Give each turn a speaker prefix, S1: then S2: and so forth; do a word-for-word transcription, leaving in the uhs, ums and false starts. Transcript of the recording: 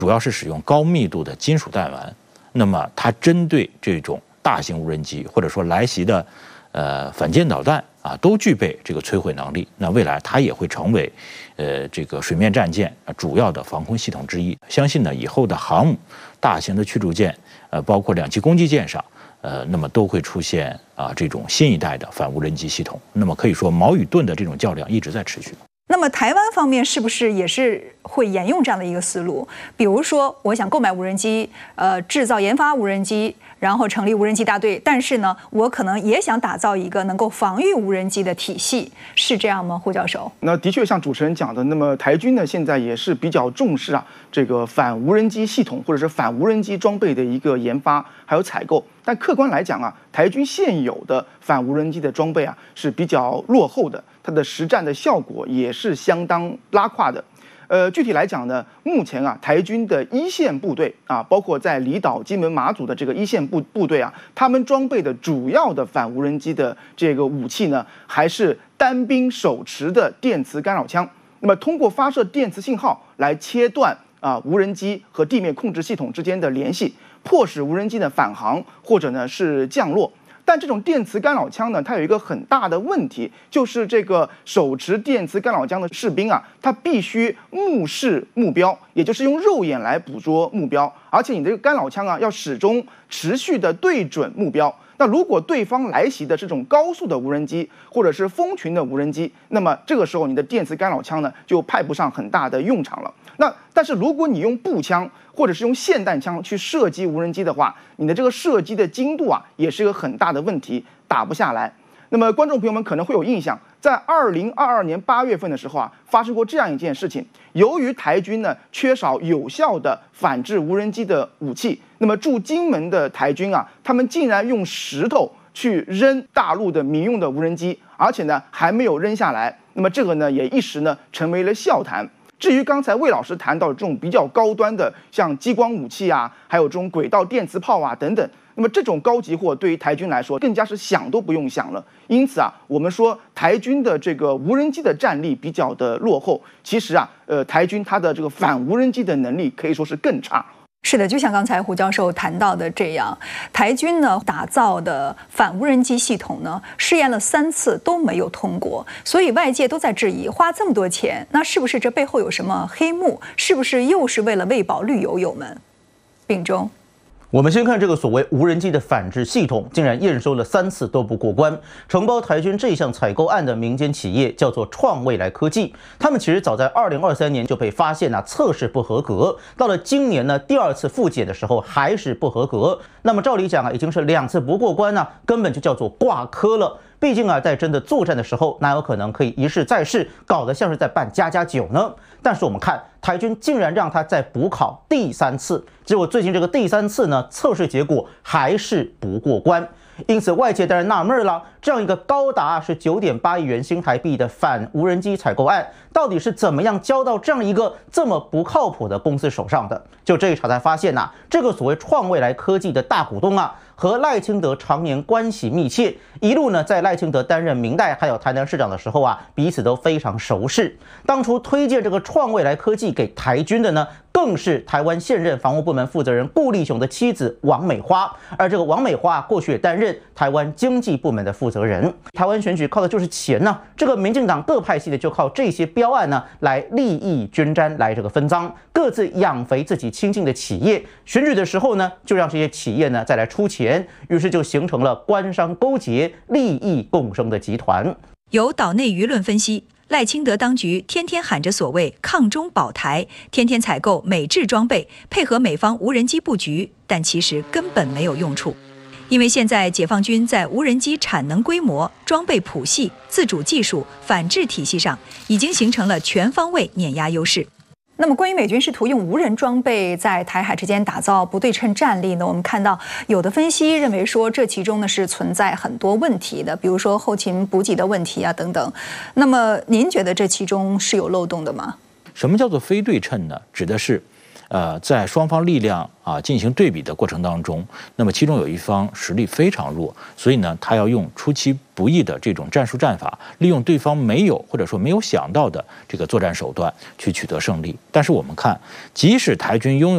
S1: 主要是使用高密度的金属弹丸，那么它针对这种大型无人机或者说来袭的呃反舰导弹啊，都具备这个摧毁能力。那未来它也会成为呃这个水面战舰主要的防空系统之一。相信呢，以后的航母、大型的驱逐舰，呃，包括两栖攻击舰上，呃，那么都会出现啊这种新一代的反无人机系统。那么可以说，矛与盾的这种较量一直在持续。
S2: 那么台湾方面是不是也是会沿用这样的一个思路？比如说，我想购买无人机，呃，制造研发无人机，然后成立无人机大队，但是呢，我可能也想打造一个能够防御无人机的体系，是这样吗，胡教授？
S3: 那的确像主持人讲的，那么台军呢现在也是比较重视啊这个反无人机系统或者是反无人机装备的一个研发还有采购。但客观来讲啊，台军现有的反无人机的装备啊是比较落后的，它的实战的效果也是相当拉胯的。呃，具体来讲呢，目前啊，台军的一线部队啊，包括在离岛、金门、马祖的这个一线部部队啊，他们装备的主要的反无人机的这个武器呢，还是单兵手持的电磁干扰枪。那么，通过发射电磁信号来切断啊无人机和地面控制系统之间的联系，迫使无人机的返航或者呢是降落。但这种电磁干扰枪呢，它有一个很大的问题，就是这个手持电磁干扰枪的士兵啊，他必须目视目标，也就是用肉眼来捕捉目标，而且你这个干扰枪啊，要始终持续的对准目标。那如果对方来袭的这种高速的无人机或者是蜂群的无人机，那么这个时候你的电磁干扰枪呢就派不上很大的用场了。那但是如果你用步枪或者是用霰弹枪去射击无人机的话，你的这个射击的精度啊也是一个很大的问题，打不下来。那么观众朋友们可能会有印象，在二零二二年八月份的时候啊，发生过这样一件事情。由于台军呢缺少有效的反制无人机的武器，那么驻金门的台军啊，他们竟然用石头去扔大陆的民用的无人机，而且呢还没有扔下来。那么这个呢也一时呢成为了笑谈。至于刚才魏老师谈到的这种比较高端的，像激光武器啊，还有这种轨道电磁炮啊等等，那么这种高级货对于台军来说，更加是想都不用想了。因此啊，我们说台军的这个无人机的战力比较的落后，其实啊，呃，台军它的这个反无人机的能力可以说是更差。
S2: 是的，就像刚才胡教授谈到的这样，台军呢打造的反无人机系统呢，试验了三次都没有通过，所以外界都在质疑，花这么多钱，那是不是这背后有什么黑幕？是不是又是为了喂饱绿油油们？秉忠。
S4: 我们先看这个所谓无人机的反制系统，竟然验收了三次都不过关。承包台军这项采购案的民间企业叫做创未来科技，他们其实早在二零二三年就被发现啊测试不合格，到了今年呢第二次复检的时候还是不合格。那么照理讲啊，已经是两次不过关呢、啊，根本就叫做挂科了。毕竟啊，在真的作战的时候，哪有可能可以一试再试，搞得像是在办加加酒呢？但是我们看台军竟然让他再补考第三次，结果最近这个第三次呢，测试结果还是不过关。因此外界当然纳闷了，这样一个高达是九点八亿元新台币的反无人机采购案，到底是怎么样交到这样一个这么不靠谱的公司手上的？就这一查才发现呐、啊，这个所谓创未来科技的大股东啊，和赖清德常年关系密切，一路呢在赖清德担任明代还有台南市长的时候啊，彼此都非常熟识。当初推荐这个创未来科技给台军的呢，更是台湾现任防务部门负责人顾立雄的妻子王美花，而这个王美花过去也担任台湾经济部门的负责人。台湾选举靠的就是钱呢、啊，这个民进党各派系的就靠这些标案呢来利益均沾，来这个分赃，各自养肥自己亲近的企业。选举的时候呢，就让这些企业呢再来出钱，于是就形成了官商勾结、利益共生的集团。
S5: 由岛内舆论分析，赖清德当局天天喊着所谓抗中保台，天天采购美制装备，配合美方无人机布局，但其实根本没有用处。因为现在解放军在无人机产能规模、装备谱系、自主技术、反制体系上，已经形成了全方位碾压优势。
S2: 那么，关于美军试图用无人装备在台海之间打造不对称战力呢？我们看到有的分析认为说，这其中呢是存在很多问题的，比如说后勤补给的问题啊等等。那么，您觉得这其中是有漏洞的吗？
S1: 什么叫做非对称呢？指的是，呃，在双方力量啊进行对比的过程当中，那么其中有一方实力非常弱，所以呢，他要用出其不意的这种战术战法，利用对方没有或者说没有想到的这个作战手段去取得胜利。但是我们看，即使台军拥有